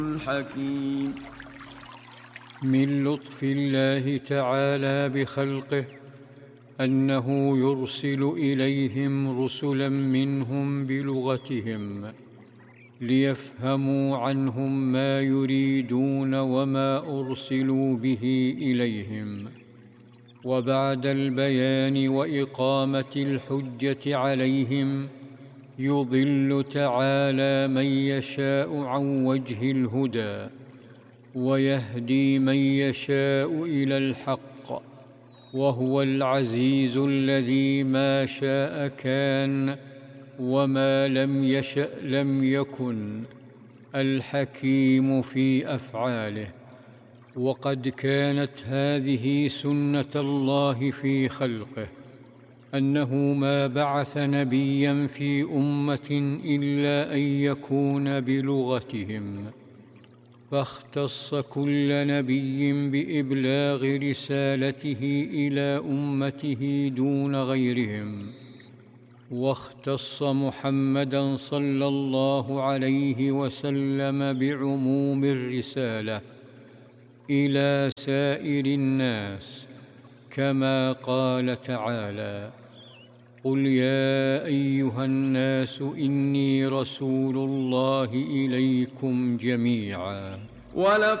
الحكيم. من لطف الله تعالى بخلقه أنه يرسل إليهم رسلا منهم بلغتهم ليفهموا عنهم ما يريدون وما أرسلوا به إليهم. وبعد البيان وإقامة الحجة عليهم يضل تعالى من يشاء عن وجه الهدى ويهدي من يشاء إلى الحق، وهو العزيز الذي ما شاء كان وما لم يشأ لم يكن، الحكيم في أفعاله. وقد كانت هذه سنة الله في خلقه، أنه ما بعث نبيا في أمة إلا أن يكون بلغتهم، فاختص كل نبي بإبلاغ رسالته إلى أمته دون غيرهم. واختص محمدا صلى الله عليه وسلم بعموم الرسالة إلى سائر الناس، كما قال تعالى: قل يا أيها الناس إني رسول الله إليكم جميعا.